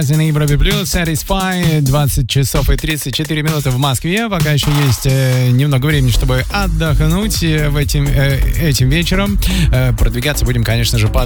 Европе плюс, Satisfy, 20 часов и 34 минуты в Москве. Пока еще есть немного времени, чтобы отдохнуть этим вечером. Продвигаться будем, конечно же, по